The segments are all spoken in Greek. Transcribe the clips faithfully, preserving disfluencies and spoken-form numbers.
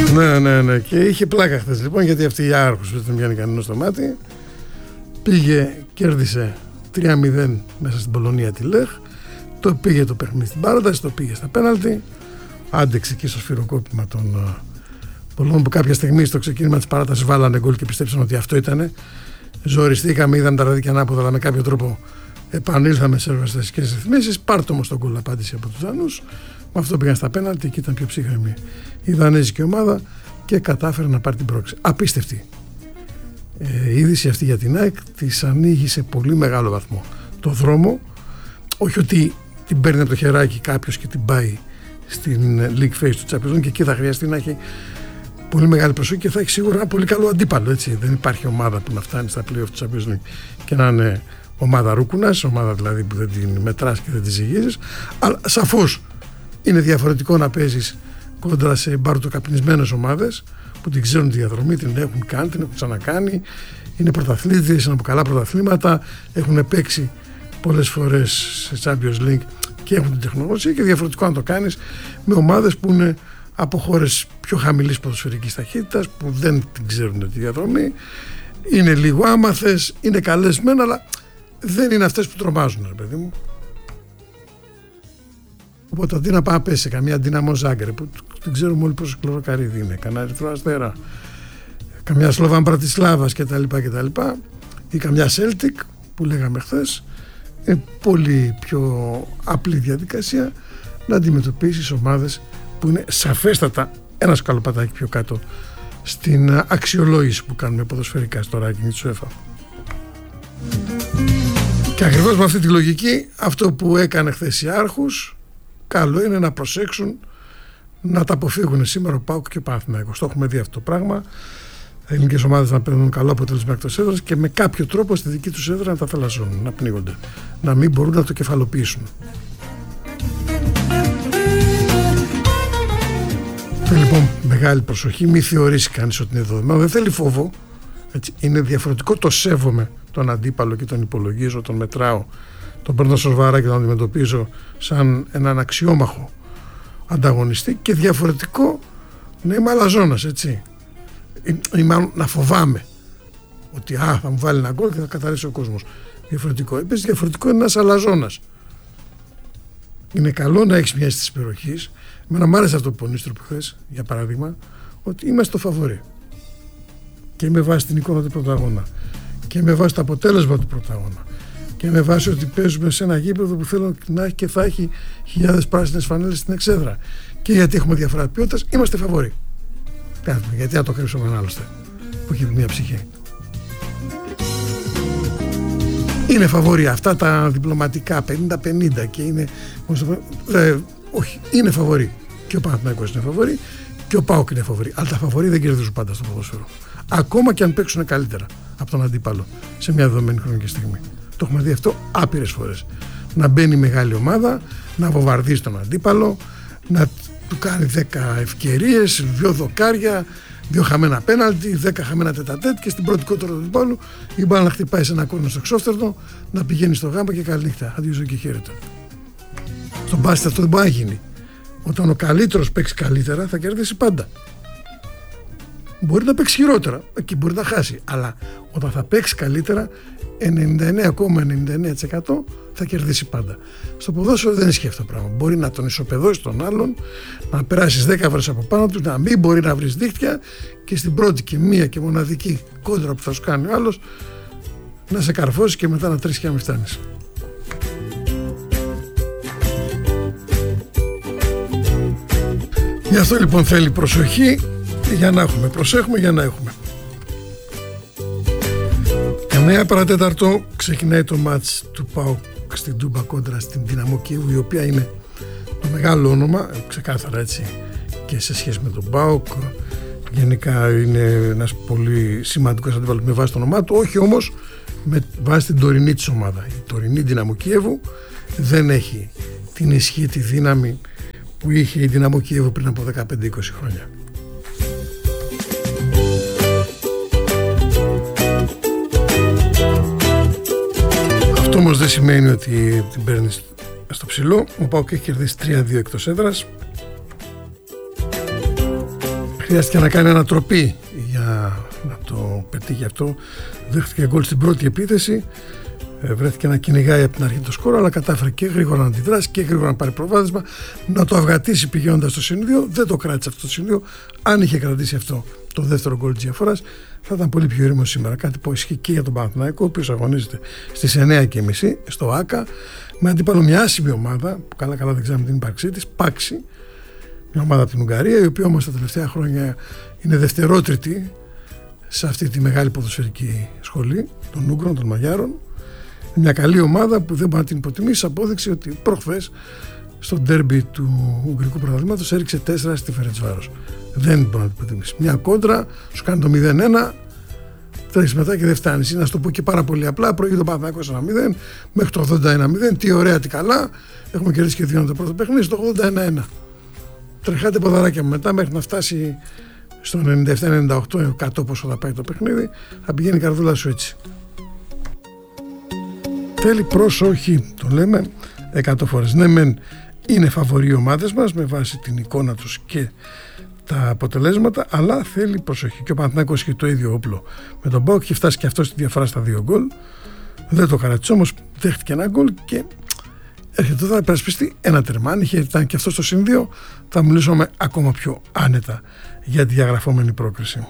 Ναι, ναι, ναι. Και είχε πλάκα χθες λοιπόν, γιατί αυτή η Άρχους δεν βγαίνει κανένα στο μάτι. Πήγε, κέρδισε τρία μηδέν μέσα στην Πολωνία τη Λεχ. Το πήγε το παιχνίδι στην παράταση, το πήγε στα πέναλτι. Άντεξε και στο σφυροκόπημα των uh, Πολωνών, που κάποια στιγμή στο ξεκίνημα της παράτασης βάλανε γκολ και πιστέψαν ότι αυτό ήτανε. Ζοριστήκαμε, είδαμε τα ραδίκια ανάποδα, αλλά με κάποιο τρόπο επανήλθαμε σε εργαστασικές ρυθμίσεις. Πάρτε όμως τον γκολ, απάντηση από τους Δανούς. Με αυτό πήγαν στα πέναλτι και ήταν πιο ψύχρεμη η δανέζικη ομάδα και κατάφερε να πάρει την πρόκληση. Απίστευτη ε, είδηση αυτή για την ΑΕΚ. Της ανοίγει σε πολύ μεγάλο βαθμό το δρόμο. Όχι ότι την παίρνει από το χεράκι κάποιος και την πάει στην League Phase του Champions League, και εκεί θα χρειαστεί να έχει πολύ μεγάλη προσοχή και θα έχει σίγουρα ένα πολύ καλό αντίπαλο. Έτσι. Δεν υπάρχει ομάδα που να φτάνει στα play-off του Champions League και να είναι ομάδα ρούκουνας, ομάδα δηλαδή που δεν την μετράς και δεν τη ζυγίζεις. Αλλά σαφώς είναι διαφορετικό να παίζεις κόντρα σε μπαρτοκαπνισμένες ομάδες που την ξέρουν τη διαδρομή, την έχουν κάνει, την έχουν ξανακάνει, είναι πρωταθλήτριες, είναι από καλά πρωταθλήματα, έχουν παίξει πολλές φορές σε Champions League και έχουν την τεχνογνωσία, και διαφορετικό να το κάνεις με ομάδες που είναι από χώρες πιο χαμηλής ποδοσφαιρικής ταχύτητας, που δεν την ξέρουν τη διαδρομή, είναι λίγο άμαθες, είναι καλές μεν, αλλά δεν είναι αυτές που τρομάζουν, ρε παιδί μου. Οπότε αντί να πάει να πέσει σε καμία Ντίναμο Ζάγκρεπ, που δεν ξέρουμε όλοι πόσο χλωροκαρίδι είναι, κανένα Ερυθρό Αστέρα, καμιά Σλόβαν Πρατισλάβας κτλ. κτλ. Ή καμιά Σέλτικ που λέγαμε χθες, είναι πολύ πιο απλή διαδικασία να αντιμετωπίσεις ομάδες που είναι σαφέστατα ένα σκαλοπατάκι πιο κάτω στην αξιολόγηση που κάνουμε ποδοσφαιρικά στο ranking της UEFA. Και ακριβώς με αυτή τη λογική, αυτό που έκανε χθες οι Άρχους, καλό είναι να προσέξουν να τα αποφύγουν σήμερα ο ΠΑΟΚ και ο Παναθηναϊκός. Το έχουμε δει αυτό το πράγμα. Ελληνικές ομάδες να παίρνουν καλό αποτέλεσμα εκτός έδρας και με κάποιο τρόπο στη δική τους έδρα να τα θαλασσώνουν, να πνίγονται, να μην μπορούν να το κεφαλοποιήσουν. Θέλει λοιπόν μεγάλη προσοχή, μην θεωρήσει κανείς ότι είναι δεδομένο, δεν θέλει φόβο. Έτσι, είναι διαφορετικό το σέβομαι τον αντίπαλο και τον υπολογίζω, τον μετράω, τον παίρνω σοβαρά και τον αντιμετωπίζω σαν έναν αξιόμαχο ανταγωνιστή, και διαφορετικό να είμαι αλαζόνας, έτσι. Ή μάλλον να φοβάμαι ότι α, θα μου βάλει ένα γκολ και θα καθαρίσει ο κόσμος. Διαφορετικό. Επίσης διαφορετικό είναι ένας αλαζόνας. Είναι καλό να έχεις μια αίσθηση περιοχής. Εμένα μου άρεσε αυτό που πονίστρο που χθες, για παράδειγμα, ότι είμαστε το φαβορί. Και με βάση την εικόνα του πρωταγώνα. Και με βάση το αποτέλεσμα του πρωταγώνα. Και με βάση ότι παίζουμε σε ένα γήπεδο που θέλω να έχει και θα έχει χιλιάδες πράσινες φανέλες στην εξέδρα. Και γιατί έχουμε διαφορά ποιότητας, είμαστε φαβορί. Γιατί να το κρύψουμε έναν άλλωστε που έχει μια ψυχή. Είναι φαβορί αυτά τα διπλωματικά πενήντα πενήντα και είναι ε, όχι, είναι φαβορί. Και ο Παναθηναϊκός είναι φαβορί και ο ΠΑΟΚ είναι φαβορί. Αλλά τα φαβορί δεν κερδίζουν πάντα στο ποδόσφαιρο. Ακόμα και αν παίξουν καλύτερα από τον αντίπαλο σε μια δεδομένη χρονική στιγμή. Το έχουμε δει αυτό άπειρες φορές. Να μπαίνει μεγάλη ομάδα, να βομβαρδίζει τον αντίπαλο, να του κάνει δέκα ευκαιρίες, δύο δοκάρια, δύο χαμένα πέναλτι, δέκα χαμένα τετατέτ, και στην πρώτη κόντρα του αντιπάλου η μπάλα να χτυπάει σε ένα κόρνο στο ξόφτερνο, να πηγαίνει στο γάμπα και καλή νύχτα. Αντίο ζωή και χαίρετε. Στον μπάσκετ αυτό δεν μπορεί να γίνει. Όταν ο καλύτερος παίξει καλύτερα, θα κερδίσει πάντα. Μπορεί να παίξει χειρότερα και μπορεί να χάσει, αλλά όταν θα παίξει καλύτερα, ενενήντα εννέα κόμμα ενενήντα εννέα τοις εκατό θα κερδίσει πάντα. Στο ποδόσφαιρο δεν ισχύει αυτό το πράγμα. Μπορεί να τον ισοπεδώσει τον άλλον, να περάσεις δέκα φορές από πάνω του, να μην μπορεί να βρεις δίχτυα, και στην πρώτη και μία και μοναδική κόντρα που θα σου κάνει ο άλλος να σε καρφώσει και μετά να τρέχεις και να μην φτάνεις. Γι' αυτό λοιπόν θέλει προσοχή για να έχουμε. Προσέχουμε για να έχουμε. εννέα παρατέταρτο ξεκινάει το μάτς του ΠΑΟΚ στην Τούμπα κόντρα στην Δυναμό Κιέβου, η οποία είναι το μεγάλο όνομα, ξεκάθαρα έτσι, και σε σχέση με τον ΠΑΟΚ. Γενικά είναι ένας πολύ σημαντικός αντίπαλος με βάση το όνομά του, όχι όμως με βάση την τωρινή της ομάδα. Η τωρινή Δυναμό Κιέβου δεν έχει την ισχύ, τη δύναμη που είχε η Δυναμό Κιέβου πριν από δεκαπέντε είκοσι χρόνια. Αυτό όμως δεν σημαίνει ότι την παίρνεις στο ψηλό. Ο ΠΑΟΚ έχει κερδίσει τρία δύο εκτός έδρας. χρειάστηκε να κάνει ανατροπή για να το πετύχει αυτό. Δέχτηκε γκολ στην πρώτη επίθεση, βρέθηκε να κυνηγάει από την αρχή το σκορ, αλλά κατάφερε και γρήγορα να αντιδράσει και γρήγορα να πάρει προβάδισμα, να το αυγατήσει πηγαίνοντας στο συν δύο. Δεν το κράτησε αυτό το συν δύο. Αν είχε κρατήσει αυτό το δεύτερο γκολ της διαφοράς, θα ήταν πολύ πιο ήρεμο σήμερα. Κάτι που ισχύει και για τον Παναθηναϊκό, ο οποίος αγωνίζεται στις εννιά και μισή στο ΆΚΑ, με αντίπαλο μια άσημη ομάδα, που καλά καλά δεν ξέραμε την ύπαρξή της, Πάξη, μια ομάδα από την Ουγγαρία, η οποία όμως τα τελευταία χρόνια είναι δευτερότριτη σε αυτή τη μεγάλη ποδοσφαιρική σχολή των Ούγγρων, των Μαγιάρων. Μια καλή ομάδα που δεν μπορεί να την υποτιμήσει. Απόδειξη ότι προχθές στο ντέρμπι του Ουγγρικού Πρωταθλήματος έριξε τέσσερα στη Φερεντσβάρος. Δεν μπορεί να την υποτιμήσει. Μια κόντρα, σου κάνει το μηδέν ένα, τρέχεις μετά και δεν φτάνεις. Να σου το πω και πάρα πολύ απλά: προηγείται ο Παναθηναϊκός ένα μηδέν, μέχρι το ογδόντα ένα μηδέν. Τι ωραία, τι καλά. Έχουμε κερδίσει και δύο το πρώτο παιχνίδι, στο ογδόντα ένα ένα. Τρεχάτε ποδαράκια μετά μέχρι να φτάσει στο ενενήντα επτά ενενήντα οκτώ, εκατό πόσο θα πάει το παιχνίδι, θα πηγαίνει η καρδούλα σου έτσι. Θέλει προσοχή, το λέμε εκατό φορές. Ναι, μεν είναι φαβοροί οι ομάδες μας με βάση την εικόνα τους και τα αποτελέσματα, αλλά θέλει προσοχή. Και ο Παναθηναϊκός έχει το ίδιο όπλο με τον ΠΑΟΚ, έχει φτάσει και αυτό στη διαφορά στα δύο γκολ. Δεν το καράτησε όμως, δέχτηκε ένα γκολ και έρχεται εδώ να υπερασπιστεί ένα τερμά. Αν είχε ήταν και αυτό στο συν δύο, θα μιλήσουμε ακόμα πιο άνετα για τη διαγραφόμενη πρόκριση.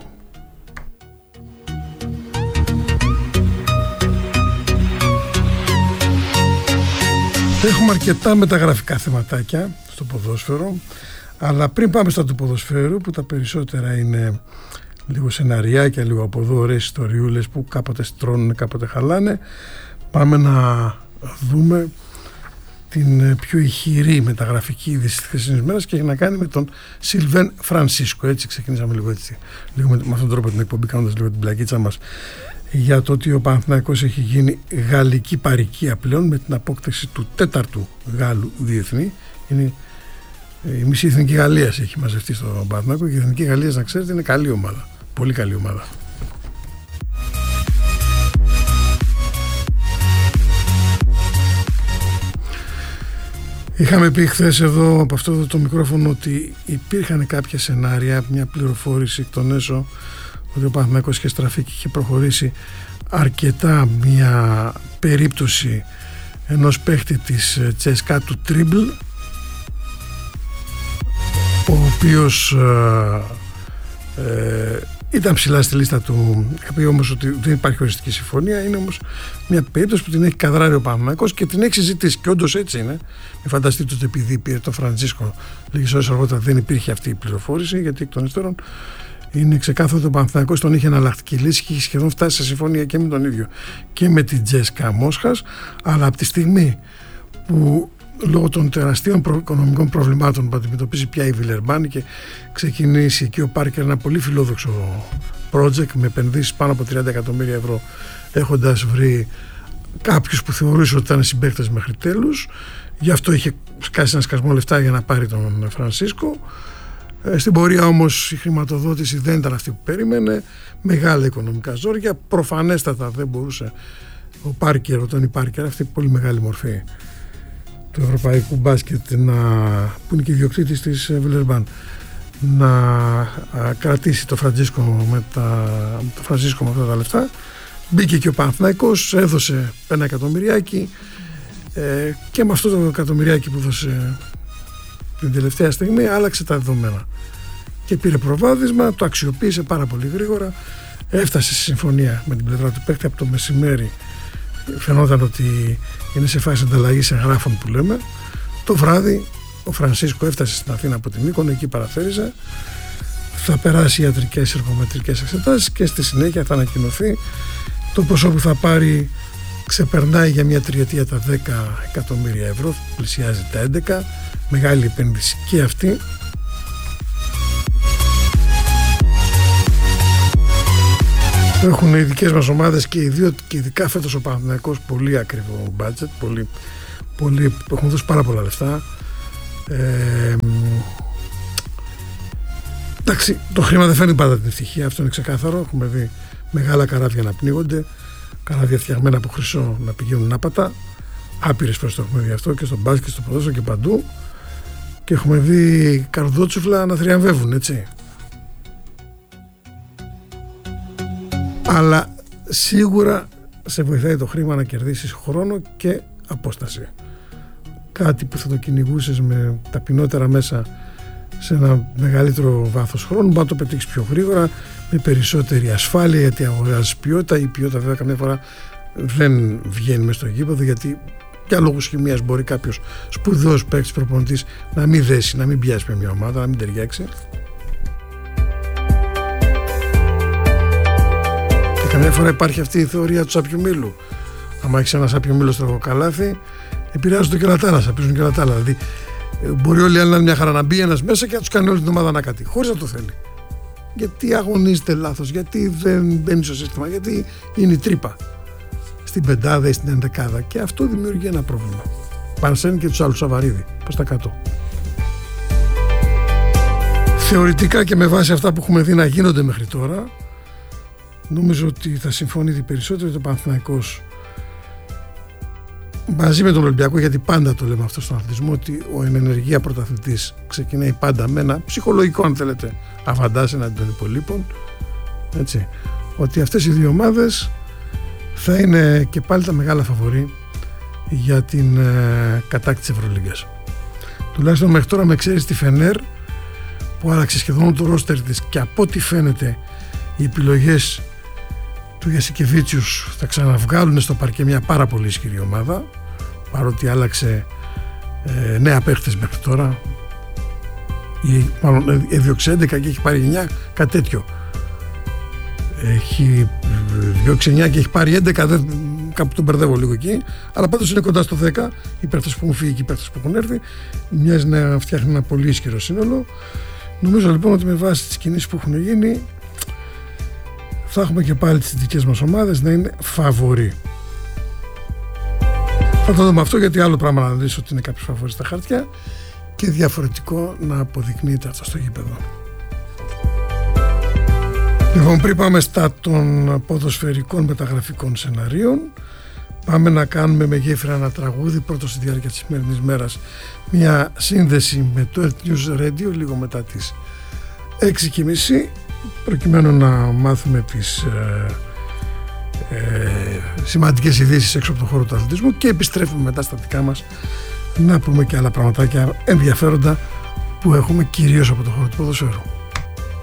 Έχουμε αρκετά μεταγραφικά θεματάκια στο ποδόσφαιρο, αλλά πριν πάμε στα του ποδοσφαίρου, που τα περισσότερα είναι λίγο σεναριάκια, λίγο από εδώ ωραίες ιστοριούλες που κάποτε στρώνουν, κάποτε χαλάνε, πάμε να δούμε την πιο ηχηρή μεταγραφική είδηση της χθεσινής μέρας και έχει να κάνει με τον Σιλβέν Φρανσίσκο. Έτσι ξεκινήσαμε λίγο έτσι, λίγο με, με αυτόν τον τρόπο την εκπομπή, κάνοντας λίγο την πλακίτσα μας για το ότι ο Παναθηναϊκός έχει γίνει γαλλική παροικία πλέον με την απόκτηση του τέταρτου Γάλλου διεθνή. Είναι η μισή εθνική Γαλλίας έχει μαζευτεί στο Παναθηναϊκό και η εθνική Γαλλίας, να ξέρετε, είναι καλή ομάδα, πολύ καλή ομάδα. Είχαμε πει χθες εδώ από αυτό το μικρόφωνο ότι υπήρχαν κάποια σενάρια, μια πληροφόρηση εκ των έσω ότι ο Παναθηναϊκός είχε στραφεί και είχε προχωρήσει αρκετά μια περίπτωση ενός παίχτη της Τσέσκα, του Τρίμπλ, ο οποίος ε, ε, ήταν ψηλά στη λίστα του. Είχα πει όμως ότι δεν υπάρχει οριστική συμφωνία. Είναι όμως μια περίπτωση που την έχει καδράρει ο Παναθηναϊκός και την έχει συζητήσει. Και όντως έτσι είναι. Μην φανταστείτε ότι επειδή πήρε τον Φραντζίσκο λίγες ώρες αργότερα δεν υπήρχε αυτή η πληροφόρηση, γιατί εκ των υστέρων είναι ξεκάθαρο ότι ο Παναθηναϊκός τον είχε εναλλακτική λύση και είχε σχεδόν φτάσει σε συμφωνία και με τον ίδιο και με την Τζέσκα Μόσχας. Αλλά από τη στιγμή που λόγω των τεραστίων προ, οικονομικών προβλημάτων που αντιμετωπίζει πια η Βιλερμπάν και ξεκινήσει εκεί ο Πάρκερ ένα πολύ φιλόδοξο project με επενδύσεις πάνω από τριάντα εκατομμύρια ευρώ, έχοντας βρει κάποιους που θεωρούσε ότι ήταν συμπαίκτες μέχρι τέλους, γι' αυτό είχε σκάσει ένα σκασμό λεφτά για να πάρει τον Φρανσίσκο. Ε, στην πορεία όμως η χρηματοδότηση δεν ήταν αυτή που περίμενε, μεγάλα οικονομικά ζόρια, προφανέστατα δεν μπορούσε ο Πάρκερ, ο Τόνι Πάρκερ, αυτή η πολύ μεγάλη μορφή του ευρωπαϊκού μπάσκετ, να, που είναι και ιδιοκτήτης της Βιλερμπάν, να α, κρατήσει το Φραντζίσκο με, τα, το Φραντζίσκο με αυτά τα λεφτά. Μπήκε και ο Παναθηναϊκός, έδωσε ένα εκατομμυριάκι ε, και με αυτό το εκατομμυριάκι που έδωσε την τελευταία στιγμή άλλαξε τα δεδομένα και πήρε προβάδισμα, το αξιοποίησε πάρα πολύ γρήγορα, έφτασε σε συμφωνία με την πλευρά του παίκτη από το μεσημέρι. Φαινόταν ότι είναι σε φάση ανταλλαγής εγγράφων που λέμε. Το βράδυ ο Φρανσίσκο έφτασε στην Αθήνα από την Μύκονο, εκεί παραθέριζε, θα περάσει ιατρικές εργομετρικές εξετάσεις και στη συνέχεια θα ανακοινωθεί. Το ποσό που θα πάρει ξεπερνάει για μια τριετία τα δέκα εκατομμύρια ευρώ, πλησιάζει τα έντεκα, μεγάλη επένδυση και αυτή. Έχουν οι δικές μας ομάδες και, οι δύο, και ειδικά φέτος ο Παναθηναϊκός πολύ ακριβό budget, πολύ, πολύ, έχουν δώσει πάρα πολλά λεφτά. Ε, εντάξει, το χρήμα δεν φέρνει πάντα την ευτυχία, αυτό είναι ξεκάθαρο. Έχουμε δει μεγάλα καράβια να πνίγονται, καράβια φτιαγμένα από χρυσό να πηγαίνουν άπατα. Άπειρες φορές το έχουμε δει αυτό και στο μπάσκετ, στο ποδόσφαιρο και παντού. Και έχουμε δει καρδότσουφλα να θριαμβεύουν, έτσι. Αλλά σίγουρα σε βοηθάει το χρήμα να κερδίσεις χρόνο και απόσταση. Κάτι που θα το κυνηγούσες με ταπεινότερα μέσα σε ένα μεγαλύτερο βάθος χρόνου, μπορεί να το πετύχεις πιο γρήγορα, με περισσότερη ασφάλεια, γιατί αγοράζεις ποιότητα. Η ποιότητα βέβαια καμιά φορά δεν βγαίνει μες στο γήπεδο, γιατί για λόγους χημίας μπορεί κάποιος σπουδαίος παίκτης προπονητής να μην δέσει, να μην πιάσει με μια ομάδα, να μην ταιριάξει. Και καμιά φορά υπάρχει αυτή η θεωρία του σάπιου μήλου. Αν έχεις ένα σάπιο μήλο στο καλάθι, επηρεάζουν το κελατάρα, θα πίζουν κελατάρα. Δηλαδή, μπορεί όλοι οι άλλοι να είναι μια χαρά, να μπει ένας μέσα και να τους κάνει όλη την ομάδα να κάτι, χωρίς να το θέλει. Γιατί αγωνίζεται λάθος, γιατί δεν μπαίνει στο σύστημα, γιατί είναι η τρύπα στην πεντάδα ή στην ενδεκάδα, και αυτό δημιουργεί ένα πρόβλημα. Παρσένει και τους άλλους Σαβαρίδη προς τα κάτω. Θεωρητικά και με βάση αυτά που έχουμε δει να γίνονται μέχρι τώρα, νομίζω ότι θα συμφωνείτε περισσότερο το Παναθηναϊκός μαζί με τον Ολυμπιακό, γιατί πάντα το λέμε αυτό στον αθλητισμό, ότι ο εν ενεργεία πρωταθλητής ξεκινάει πάντα με ένα ψυχολογικό, αν θέλετε, αβαντάζ εναντί των υπολείπων. Έτσι. Ότι αυτές οι δύο ομάδες θα είναι και πάλι τα μεγάλα φαβορί για την ε, κατάκτηση της Ευρωλίγκας. Τουλάχιστον μέχρι τώρα, με ξέρεις τη Φενέρ που άλλαξε σχεδόν το ρόστερ της, και από ό,τι φαίνεται οι επιλογές του Γιασικεβίτσιους θα ξαναβγάλουν στο παρκέ μια πάρα πολύ ισχυρή ομάδα, παρότι άλλαξε ε, νέα παίχτες μέχρι τώρα, ή μάλλον έδιωξε έντεκα και έχει πάρει εννιά, κάτι τέτοιο. Έχει διώξει εννιά και έχει πάρει έντεκα, δεν, κάπου τον μπερδεύω λίγο εκεί, αλλά πάντως είναι κοντά στο δέκα. Οι παίχτες που έχουν φύγει και οι παίχτες που έχουν έρθει, μοιάζει να φτιάχνει ένα πολύ ισχυρό σύνολο. Νομίζω λοιπόν ότι με βάση τις κινήσεις που έχουν γίνει, θα έχουμε και πάλι τις δικές μας ομάδες να είναι φαβορί. Θα το δούμε αυτό, γιατί άλλο πράγμα να δεις ότι είναι κάποιος φαβορί στα χαρτιά και διαφορετικό να αποδεικνύεται αυτό στο γήπεδο. Λοιπόν, πριν πάμε στα των ποδοσφαιρικών μεταγραφικών σεναρίων, πάμε να κάνουμε με γέφυρα ένα τραγούδι πρώτο στη διάρκεια της σημερινής μέρας, μια σύνδεση με το Earth News Radio λίγο μετά τις έξι και μισή, προκειμένου να μάθουμε τις ε, ε, σημαντικές ειδήσεις έξω από τον χώρο του αθλητισμού, και επιστρέφουμε μετά στα δικά μας να πούμε και άλλα πραγματάκια ενδιαφέροντα που έχουμε κυρίως από τον χώρο του ποδοσφαίρου.